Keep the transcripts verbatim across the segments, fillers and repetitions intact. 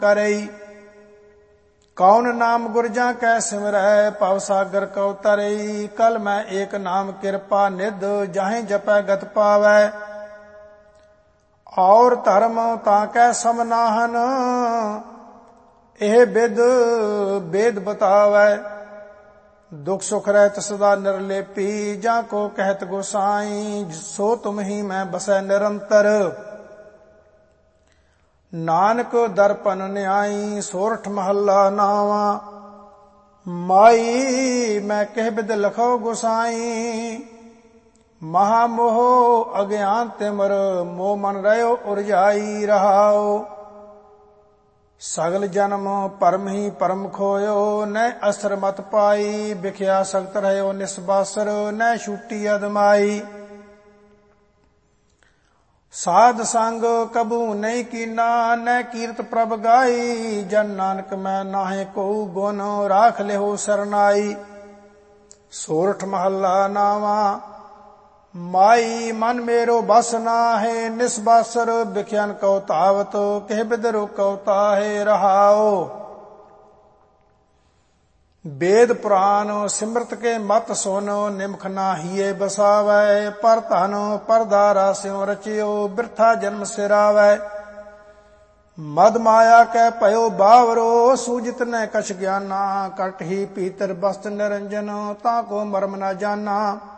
करई। कौन नाम गुरजा कै सिमरै, पव सागर कौ तरई। कल मैं एक नाम कृपा निध, जाहि जपै गत पावै। और धर्म ताकै समनाहन, एह बिद वेद बतावै। दुख सुख रहत सदा निर्लेपी, जाको कहत गोसाई। सो तुम ही मैं बसै निरंतर, नानक दर्पण न्याई। सोरठ महला नावा, माई मैं कह बिद लखो गोसाई। महामोह अज्ञान तिमर, मोह मन रहो उरझाई रहाओ। सगल जन्म परम ही परम खोयो, न असर मत पाई। बिख्या सख्त रहो निस्बासर, न छूटी अदमाई। साध संग कबू नहीं कीना, न कीरत प्रभ गाई। जन नानक मैं नाहे को गुण, राख लेहो सरनाई। सोरठ महला नावा, माई मन मेरो बस नाहे। निस्बासर बिख्यान कौ तावत, कह बिदरो कौ ताहे रहाओ। वेद पुराण सिमरत के मत सुन, निमख नाहिए बसावै। पर धन परदारा स्यों रचियो, बिरथा जन्म सिरावै। मद माया कै पयो बावरो, सूजित न कछ ज्ञाना। कट ही पीतर बस्त निरंजन, ताको मर्म न जाना।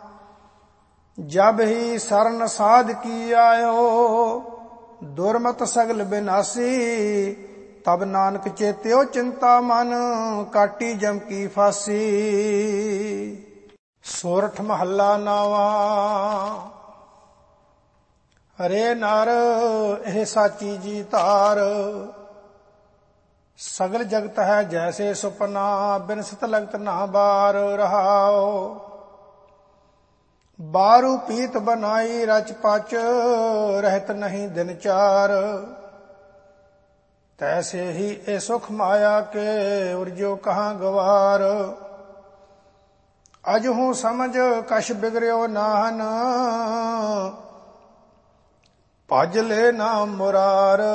जब ही शरण साध की आयो, दुर्मत सगल विनाशी। तब नानक चेत्यो चिंता मन, काटी जम की फांसी। सोरठ महला नावा, हरे नर एह साची जी तार। सगल जगत है जैसे सुपना, बिनसत लगत ना बार रहाओ। बारू पीत बनाई रच पच, रहत नहीं दिन चार। तैसे ही ए सुख माया के, उर्जो कहाँ गवार। अजहू समझ कछ बिगड़ो नाहन, भज ले नाम मुरार।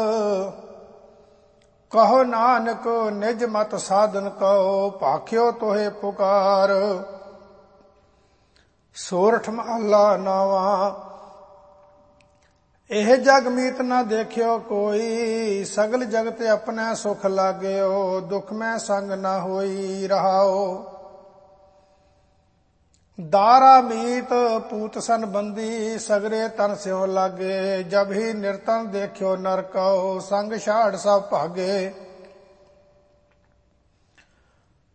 कहो नानक निज मत साधन कहो, भाख्यो तोहे पुकार। सोरठ महला नावा, एह जग मीत न देखियो कोई। सगल जगत अपने सुख लाग्यो, दुख में संग न होई रहाओ। दारा मीत पूत सन बंदी, सगरे तन स्यों लागे। जब ही निर्तन देखियो नरकौ, संग छाड़ सब भागे।